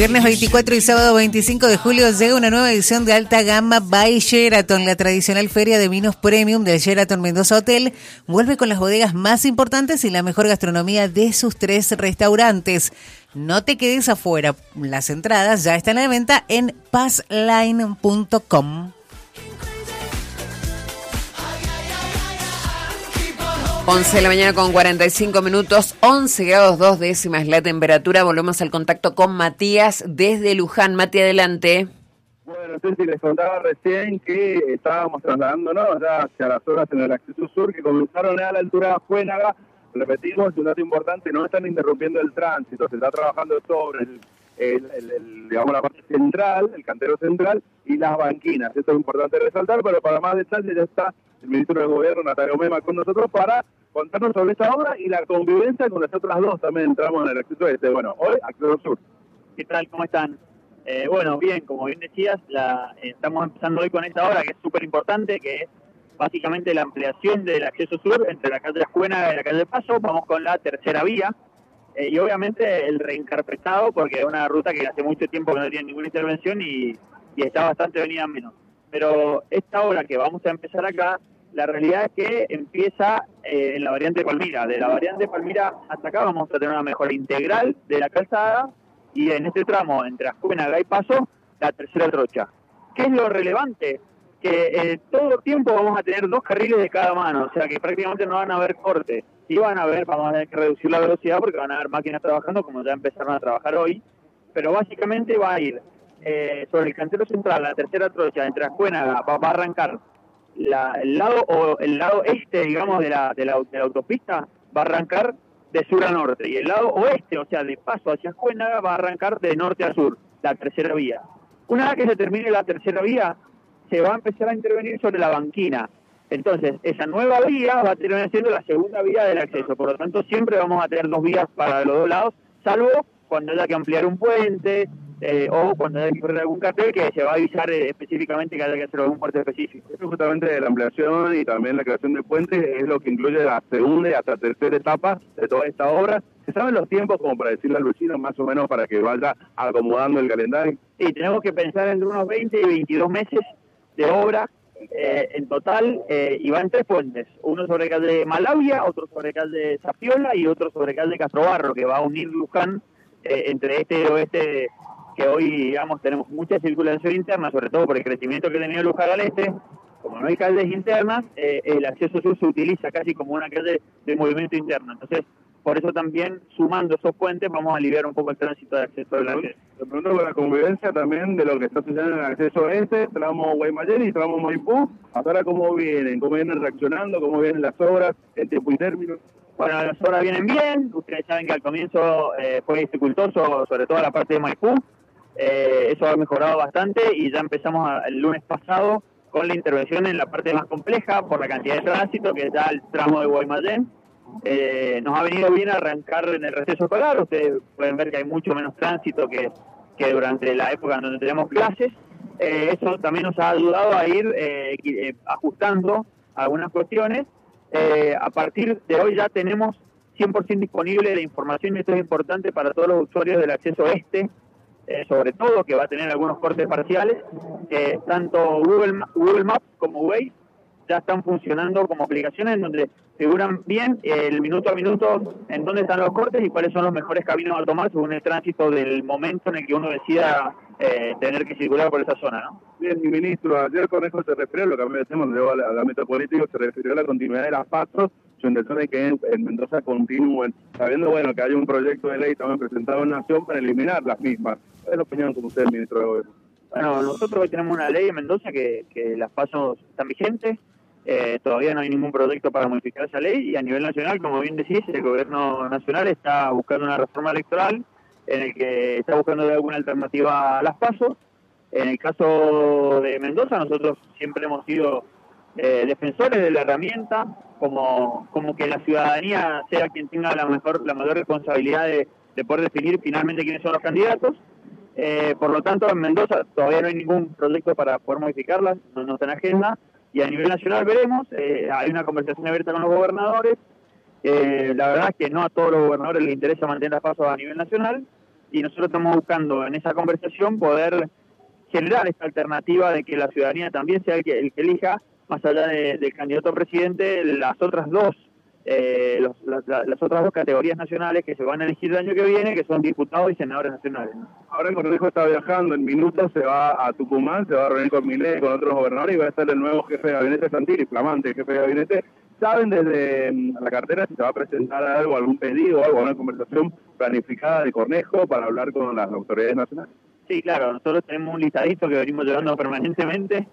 viernes 24 y sábado 25 de julio llega una nueva edición de alta gama by Sheraton. La tradicional feria de vinos premium del Sheraton Mendoza Hotel vuelve con las bodegas más importantes y la mejor gastronomía de sus 3 restaurantes. No te quedes afuera. Las entradas ya están a la venta en passline.com. 11 de la mañana con 45 minutos, 11 grados 2 décimas la temperatura. Volvemos al contacto con Matías desde Luján. Mati, adelante. Bueno, Ceci, les contaba recién que estábamos trasladándonos ya hacia las horas en el acceso sur, que comenzaron a la altura de Juénaga. Repetimos, un dato importante, no están interrumpiendo el tránsito, se está trabajando sobre digamos, la parte central, el cantero central y las banquinas. Esto es importante resaltar, pero para más detalles ya está el ministro de Gobierno, Natalia Mema, con nosotros para contarnos sobre esta obra y la convivencia con las otras dos. También entramos en el acceso este. Bueno, hoy acceso sur. ¿Qué tal? ¿Cómo están? Bueno, bien, como bien decías, estamos empezando hoy con esta obra que es súper importante, que es básicamente la ampliación del acceso sur entre la calle Juénaga y la calle Paso. Vamos con la tercera vía. Y obviamente el reencarpetado, porque es una ruta que hace mucho tiempo que no tiene ninguna intervención y está bastante venida menos. Pero esta obra que vamos a empezar acá, la realidad es que empieza en la variante Palmira. De la variante Palmira hasta acá vamos a tener una mejora integral de la calzada y en este tramo entre Ascuénaga y Paso, la tercera trocha. ¿Qué es lo relevante? Que todo el tiempo vamos a tener 2 carriles de cada mano, o sea que prácticamente no van a haber cortes. Sí van a haber, vamos a tener que reducir la velocidad porque van a haber máquinas trabajando como ya empezaron a trabajar hoy, pero básicamente va a ir sobre el cantero central, la tercera trocha, entre Ascuénaga, va a arrancar el lado este, digamos, de la autopista, va a arrancar de sur a norte, y el lado oeste, o sea, de Paso hacia Ascuénaga, va a arrancar de norte a sur, la tercera vía. Una vez que se termine la tercera vía, se va a empezar a intervenir sobre la banquina. Entonces, esa nueva vía va a terminar siendo la segunda vía del acceso. Por lo tanto, siempre vamos a tener 2 vías para los 2 lados, salvo cuando haya que ampliar un puente o cuando haya que poner algún cartel que se va a avisar específicamente que haya que hacer algún puente específico. Esto justamente de la ampliación y también la creación de puentes es lo que incluye la segunda y hasta tercera etapa de toda esta obra. ¿Se saben los tiempos como para decirle al vecino más o menos para que vaya acomodando el calendario? Sí, tenemos que pensar entre unos 20 y 22 meses de obra en total, y va en 3 puentes, uno sobre calle Malavia, otro sobre calle Zapiola y otro sobre calle Castrobarro, que va a unir Luján entre este y oeste, que hoy, digamos, tenemos mucha circulación interna, sobre todo por el crecimiento que tenía Luján al este. Como no hay calles internas, el acceso sur se utiliza casi como una calle de movimiento interno. Entonces, por eso también, sumando esos puentes, vamos a aliviar un poco el tránsito de acceso del acceso. De pronto con la convivencia también de lo que está sucediendo en el acceso este, tramo Guaymallén y tramo Maipú, ahora cómo vienen reaccionando, cómo vienen las obras, el tiempo y término. Bueno, las obras vienen bien, ustedes saben que al comienzo fue dificultoso, sobre todo la parte de Maipú, eso ha mejorado bastante y ya empezamos el lunes pasado con la intervención en la parte más compleja por la cantidad de tránsito, que es ya el tramo de Guaymallén. Nos ha venido bien arrancar en el receso escolar. Ustedes pueden ver que hay mucho menos tránsito que durante la época en donde tenemos clases. Eso también nos ha ayudado a ir ajustando algunas cuestiones. A partir de hoy ya tenemos 100% disponible la información, y esto es importante para todos los usuarios del acceso este, sobre todo que va a tener algunos cortes parciales. Tanto Google Maps como Waze ya están funcionando como aplicaciones en donde figuran bien el minuto a minuto en dónde están los cortes y cuáles son los mejores caminos a tomar según el tránsito del momento en el que uno decida tener que circular por esa zona, ¿no? Bien, mi ministro, ayer Cornejo se refirió, lo que cambiamos al ámbito político, se refirió a la continuidad de las pasos, su intención es que en Mendoza continúen, sabiendo, bueno, que hay un proyecto de ley también presentado en Nación para eliminar las mismas. ¿Cuál es la opinión con usted, ministro de Gobierno? Bueno, nosotros hoy tenemos una ley en Mendoza que las pasos están vigentes. Todavía no hay ningún proyecto para modificar esa ley, y a nivel nacional, como bien decís, el gobierno nacional está buscando una reforma electoral en el que está buscando alguna alternativa a las PASO. En el caso de Mendoza, nosotros siempre hemos sido defensores de la herramienta, como que la ciudadanía sea quien tenga la mayor responsabilidad de poder definir finalmente quiénes son los candidatos. Por lo tanto, en Mendoza todavía no hay ningún proyecto para poder modificarlas, no está en agenda. Y a nivel nacional veremos, hay una conversación abierta con los gobernadores. La verdad es que no a todos los gobernadores les interesa mantener las pasos a nivel nacional, y nosotros estamos buscando en esa conversación poder generar esta alternativa de que la ciudadanía también sea el que elija, más allá del candidato a presidente, las otras dos categorías nacionales que se van a elegir el año que viene, que son diputados y senadores nacionales. Ahora el Cornejo está viajando, en minutos se va a Tucumán, se va a reunir con Milei, con otros gobernadores y va a ser el nuevo jefe de gabinete, Santilli, flamante jefe de gabinete. ¿Saben desde la cartera si se va a presentar algo, algún pedido, algo, alguna conversación planificada de Cornejo para hablar con las autoridades nacionales? Sí, claro, nosotros tenemos un listadito que venimos llevando permanentemente.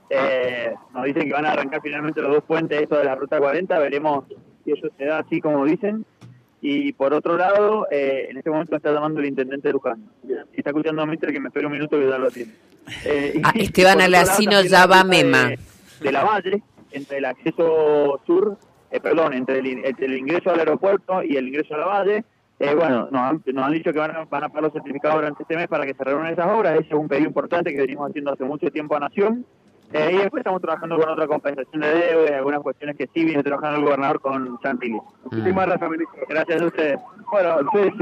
Nos dicen que van a arrancar finalmente los 2 puentes, esto de la Ruta 40, veremos si eso se da así como dicen. Y por otro lado, en este momento me está llamando el intendente de Luján. Si está escuchando a Mister, que me espere un minuto que ya lo atiende. Esteban Alacino ya va Mema. De la Valle, entre el acceso sur, entre el ingreso al aeropuerto y el ingreso a la Valle. Bueno, nos han dicho que van a pagar los certificados durante este mes para que se reúnan esas obras. Ese es un pedido importante que venimos haciendo hace mucho tiempo a Nación. Y después estamos trabajando con otra compensación de deuda y algunas cuestiones que sí viene trabajando el gobernador con Santilli. Muchísimas gracias, ministro. Gracias a ustedes. Bueno,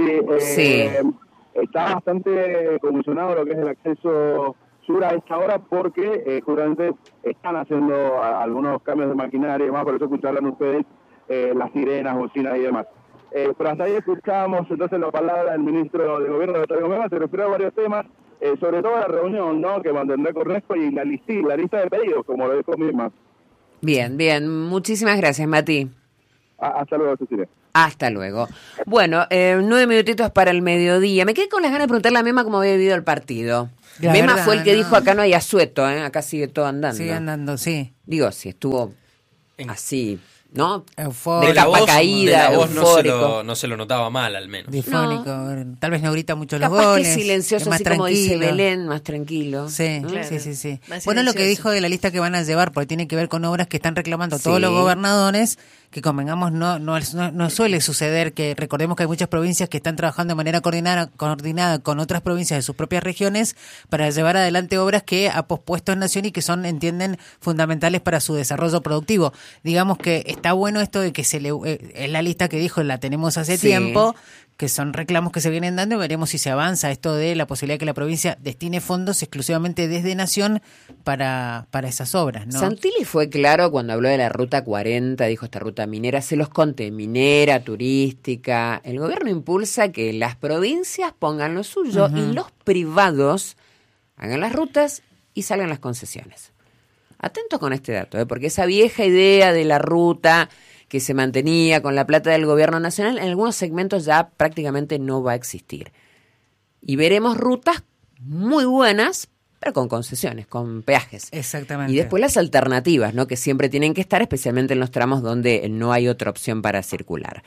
Sí. Está bastante convulsionado lo que es el acceso sur a esta hora porque justamente están haciendo algunos cambios de maquinaria y demás, por eso escucharán ustedes las sirenas, bocinas y demás. Pero hasta ahí escuchamos entonces la palabra del ministro de Gobierno de Octavio Mema, se refirió a varios temas, sobre todo a la reunión, ¿no?, que mantendrá Cornejo y la lista de pedidos, como lo dijo misma. Bien, muchísimas gracias, Mati. Hasta luego, Cecilia. Hasta luego. Bueno, 9 minutitos para el mediodía. Me quedé con las ganas de preguntarle a Mema cómo había vivido el partido. La Mema verdad, fue el que dijo acá no hay asueto, acá sigue todo andando. Sigue andando, sí. Digo, si estuvo así, ¿no? Eufórico. De capa caída, de la voz eufórico. no se lo notaba mal, al menos. Difónico, tal vez no grita mucho los Capaz goles. que silencioso, es más así como dice tranquilo. Belén, más tranquilo. Sí, ¿no? Claro. sí. Más Bueno, lo que silencioso. dijo de la lista que van a llevar, porque tiene que ver con obras que están reclamando Sí. todos los gobernadores, que convengamos, no suele suceder, que recordemos que hay muchas provincias que están trabajando de manera coordinada con otras provincias de sus propias regiones para llevar adelante obras que ha pospuesto en Nación y que entienden fundamentales para su desarrollo productivo. Digamos que está bueno esto de que es la lista que dijo, la tenemos hace tiempo, que son reclamos que se vienen dando, y veremos si se avanza esto de la posibilidad de que la provincia destine fondos exclusivamente desde Nación para esas obras, ¿no? Santilli fue claro cuando habló de la Ruta 40, dijo esta ruta minera, se los conté, minera, turística. El gobierno impulsa que las provincias pongan lo suyo y los privados hagan las rutas y salgan las concesiones. Atentos con este dato, porque esa vieja idea de la ruta que se mantenía con la plata del gobierno nacional, en algunos segmentos ya prácticamente no va a existir. Y veremos rutas muy buenas, pero con concesiones, con peajes. Exactamente. Y después las alternativas, ¿no?, que siempre tienen que estar, especialmente en los tramos donde no hay otra opción para circular.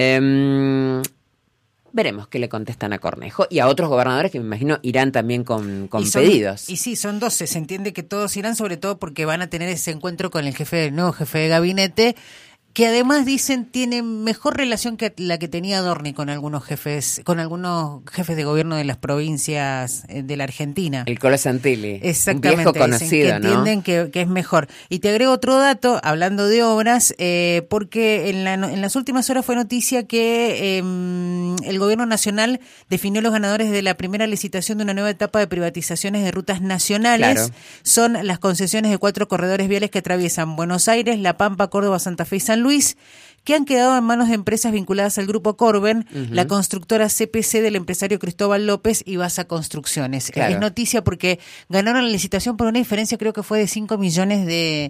Veremos qué le contestan a Cornejo y a otros gobernadores que me imagino irán también con pedidos. Y sí, son 12. Se entiende que todos irán, sobre todo porque van a tener ese encuentro con el nuevo jefe de gabinete, que además dicen tiene mejor relación que la que tenía Dorni con algunos jefes de gobierno de las provincias de la Argentina. El Colo Santilli, Exactamente, un viejo conocido, dicen que entienden que es mejor. Y te agrego otro dato, hablando de obras, porque en las últimas horas fue noticia que el gobierno nacional definió los ganadores de la primera licitación de una nueva etapa de privatizaciones de rutas nacionales. Claro. Son las concesiones de 4 corredores viales que atraviesan Buenos Aires, La Pampa, Córdoba, Santa Fe y San Luis, que han quedado en manos de empresas vinculadas al grupo Corben, la constructora CPC del empresario Cristóbal López y Basa Construcciones. Claro. Es noticia porque ganaron la licitación por una diferencia, creo que fue de 5 millones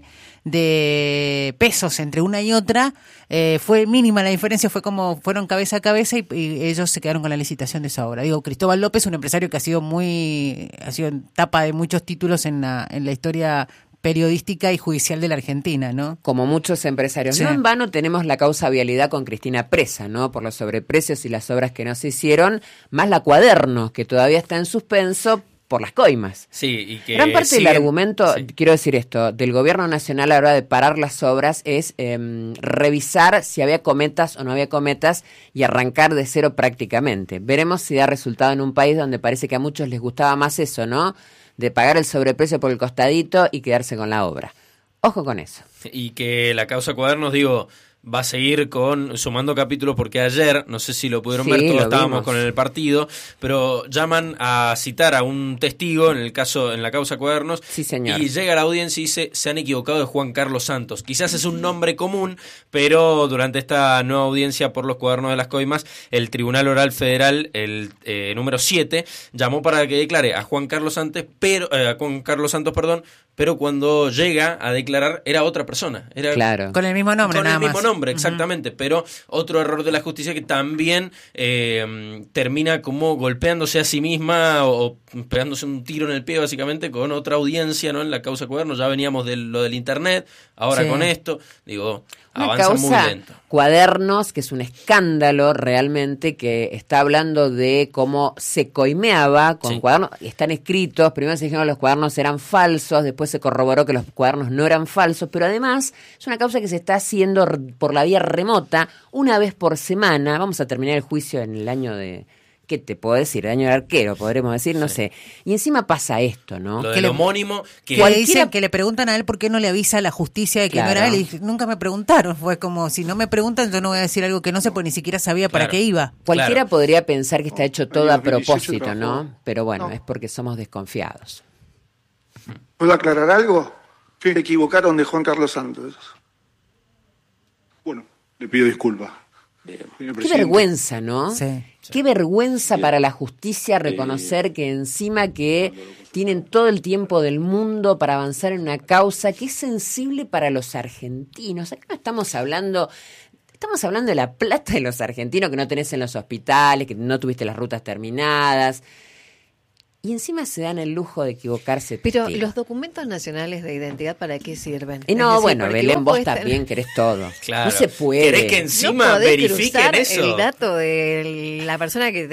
de pesos entre una y otra. Fue mínima la diferencia, fueron cabeza a cabeza y ellos se quedaron con la licitación de esa obra. Digo, Cristóbal López, un empresario que ha sido en tapa de muchos títulos en la historia periodística y judicial de la Argentina, ¿no? Como muchos empresarios. Sí. No en vano tenemos la causa vialidad con Cristina presa, ¿no? Por los sobreprecios y las obras que no se hicieron, más la Cuadernos, que todavía está en suspenso por las coimas. Sí, y que Gran parte del argumento, sí. quiero decir esto, del gobierno nacional a la hora de parar las obras es revisar si había cometas o no había cometas y arrancar de cero prácticamente. Veremos si da resultado en un país donde parece que a muchos les gustaba más eso, ¿no?, de pagar el sobreprecio por el costadito y quedarse con la obra. Ojo con eso. Y que la causa Cuadernos, digo, va a seguir sumando capítulos, porque ayer, no sé si lo pudieron Sí, ver, todos lo estábamos vimos. con el partido, pero llaman a citar a un testigo en la causa Cuadernos, Sí, señor. y llega a la audiencia y dice, se han equivocado de Juan Carlos Santos. Quizás es un nombre común, pero durante esta nueva audiencia por los Cuadernos de las Coimas, el Tribunal Oral Federal, el número 7, llamó para que declare a Juan Carlos Santos, pero cuando llega a declarar era otra persona. Era Claro. Con el mismo nombre, con nada el mismo más. nombre, exactamente, pero otro error de la justicia que también termina como golpeándose a sí misma o pegándose un tiro en el pie, básicamente, con otra audiencia, ¿no? En la causa Cuadernos. Ya veníamos de lo del internet, ahora Sí. con esto, digo, Una avanza muy causa lento. Cuadernos, que es un escándalo realmente, que está hablando de cómo se coimeaba con Sí. cuadernos. Están escritos, primero se dijeron que los cuadernos eran falsos, después se corroboró que los cuadernos no eran falsos, pero además es una causa que se está haciendo por la vía remota una vez por semana. Vamos a terminar el juicio en el año de... ¿Qué te puedo decir? El año del arquero, podremos decir, no sé. Y encima pasa esto, ¿no? Lo que del le- homónimo, que Que Cualquiera- dicen que le preguntan a él por qué no le avisa a la justicia de que no Claro. era él. Y dije, nunca me preguntaron. Fue como, si no me preguntan, yo no voy a decir algo que no sé, porque ni siquiera sabía para Claro. qué iba. Cualquiera Claro. podría pensar que está hecho todo a 2018 propósito, ¿no? trabajó. Pero bueno, No. es porque somos desconfiados. ¿Puedo aclarar algo? Se equivocaron de Juan Carlos Santos. Bueno, le pido disculpas. Señor Qué presidente. vergüenza, ¿no? Sí. Qué vergüenza para la justicia reconocer que encima que tienen todo el tiempo del mundo para avanzar en una causa que es sensible para los argentinos. Acá no estamos hablando de la plata de los argentinos que no tenés en los hospitales, que no tuviste las rutas terminadas. Y encima se dan el lujo de equivocarse. Pero testigo. los documentos nacionales de identidad, ¿para qué sirven? Y Es no, decir, bueno, porque Belén, vos podés también querés todo. Claro. No se puede. ¿Querés que encima no podés verifiquen cruzar eso? el dato de la persona que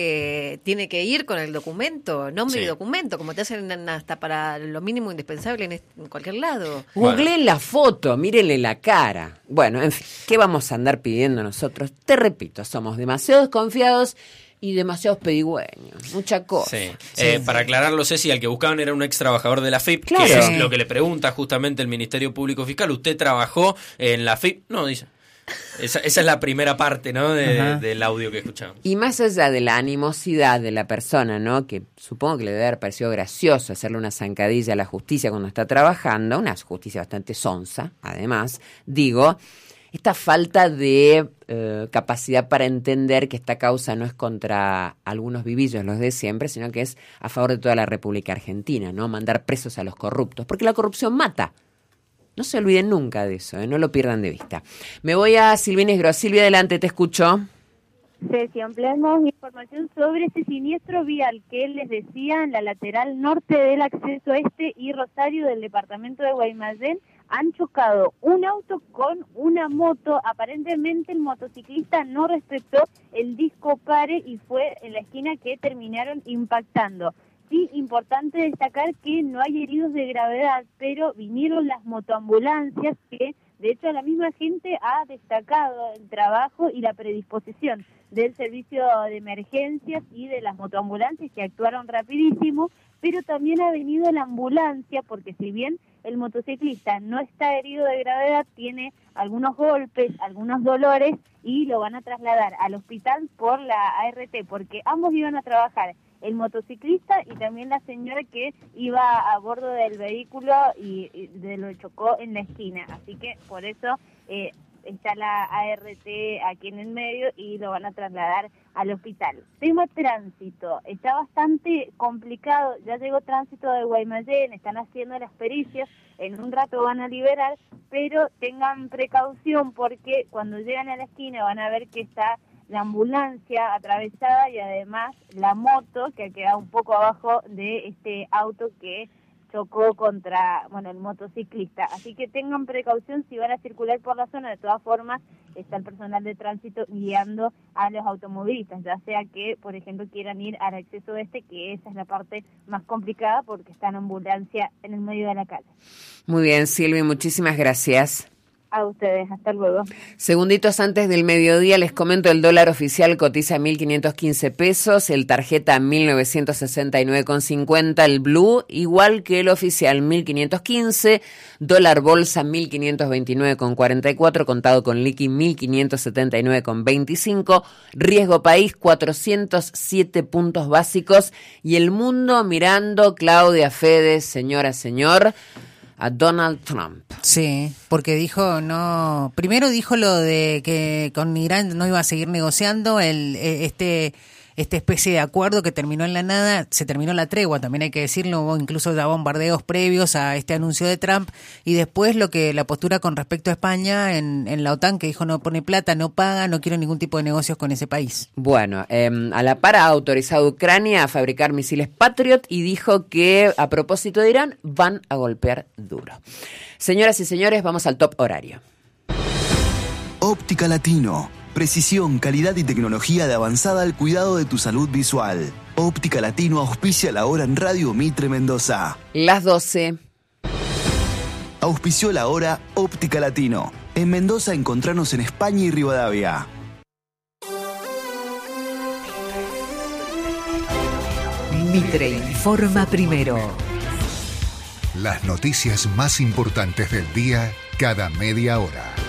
tiene que ir con el documento, nombre Sí. y documento, como te hacen hasta para lo mínimo indispensable en cualquier lado. Googleen la foto, mírenle la cara. Bueno, en fin, ¿qué vamos a andar pidiendo nosotros? Te repito, somos demasiado desconfiados y demasiados pedigüeños. Mucha cosa. Sí. Para aclararlo, Ceci, al que buscaban era un ex trabajador de la FIP, Claro. que es Sí. lo que le pregunta justamente el Ministerio Público Fiscal. ¿Usted trabajó en la FIP? No, dice. Esa es la primera parte, ¿no? Del audio que escuchamos. Y más allá de la animosidad de la persona, ¿no? Que supongo que le debe haber parecido gracioso hacerle una zancadilla a la justicia cuando está trabajando, una justicia bastante sonsa, además, digo, esta falta de capacidad para entender que esta causa no es contra algunos vivillos, los de siempre, sino que es a favor de toda la República Argentina, ¿no? Mandar presos a los corruptos, porque la corrupción mata. No se olviden nunca de eso, no lo pierdan de vista. Me voy a Silvina Esgro. Silvia, adelante, te escucho. Ceci, ampliamos información sobre este siniestro vial que les decía en la lateral norte del acceso este y Rosario del departamento de Guaymallén. Han chocado un auto con una moto. Aparentemente el motociclista no respetó el disco pare y fue en la esquina que terminaron impactando. Sí, importante destacar que no hay heridos de gravedad, pero vinieron las motoambulancias que, de hecho, la misma gente ha destacado el trabajo y la predisposición del servicio de emergencias y de las motoambulancias que actuaron rapidísimo, pero también ha venido la ambulancia, porque si bien el motociclista no está herido de gravedad, tiene algunos golpes, algunos dolores y lo van a trasladar al hospital por la ART, porque ambos iban a trabajar, el motociclista y también la señora que iba a bordo del vehículo y lo chocó en la esquina. Así que por eso está la ART aquí en el medio y lo van a trasladar al hospital. Tema tránsito, está bastante complicado, ya llegó tránsito de Guaymallén, están haciendo las pericias, en un rato van a liberar, pero tengan precaución porque cuando llegan a la esquina van a ver que está la ambulancia atravesada y además la moto que ha quedado un poco abajo de este auto que chocó contra, el motociclista. Así que tengan precaución si van a circular por la zona. De todas formas, está el personal de tránsito guiando a los automovilistas, ya sea que, por ejemplo, quieran ir al acceso este, que esa es la parte más complicada porque está en ambulancia en el medio de la calle. Muy bien, Silvia, muchísimas gracias. A ustedes, hasta luego. Segunditos antes del mediodía les comento, el dólar oficial cotiza 1.515 pesos, el tarjeta 1.969,50, el blue igual que el oficial 1.515, dólar bolsa 1.529,44, contado con liqui 1.579,25, riesgo país 407 puntos básicos y el mundo mirando, Claudia, Fede, señora, señor, a Donald Trump. Sí, porque dijo primero dijo lo de que con Irán no iba a seguir negociando esta especie de acuerdo que terminó en la nada, se terminó la tregua, también hay que decirlo, hubo incluso ya bombardeos previos a este anuncio de Trump, y después la postura con respecto a España en la OTAN, que dijo no pone plata, no paga, no quiero ningún tipo de negocios con ese país. Bueno, a la par ha autorizado a Ucrania a fabricar misiles Patriot y dijo que a propósito de Irán van a golpear duro. Señoras y señores, vamos al top horario. Óptica Latino. Precisión, calidad y tecnología de avanzada al cuidado de tu salud visual. Óptica Latino auspicia la hora en Radio Mitre Mendoza. Las 12. Auspició la hora Óptica Latino. En Mendoza encontranos en España y Rivadavia. Mitre informa primero. Las noticias más importantes del día cada media hora.